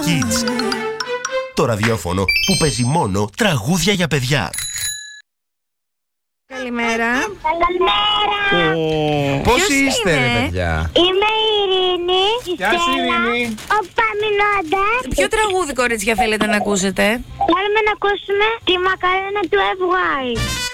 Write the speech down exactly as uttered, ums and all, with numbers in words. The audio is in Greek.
Kids. Το ραδιόφωνο που παίζει μόνο τραγούδια για παιδιά. Καλημέρα. Καλημέρα. Oh. Ποιος Πώς είστε, είναι? ρε παιδιά? Είμαι η Ειρήνη. Γεια σου, Ειρήνη. Ο Παμινώντας. Ποιο τραγούδι, κορίτσια, θέλετε να ακούσετε? Θέλουμε να ακούσουμε τη Μακαρένα του εφ γουάι.